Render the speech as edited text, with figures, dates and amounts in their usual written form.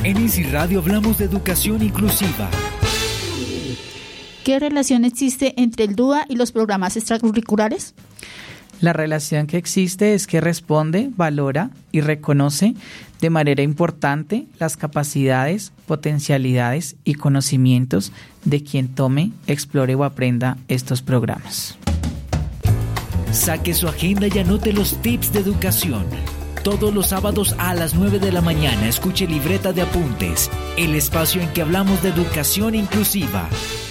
En Easy Radio hablamos de educación inclusiva. ¿Qué relación existe entre el DUA y los programas extracurriculares? La relación que existe es que responde, valora y reconoce de manera importante las capacidades, potencialidades y conocimientos de quien tome, explore o aprenda estos programas. Saque su agenda y anote los tips de educación. Todos los sábados a las 9 de la mañana escuche Libreta de Apuntes, el espacio en que hablamos de educación inclusiva.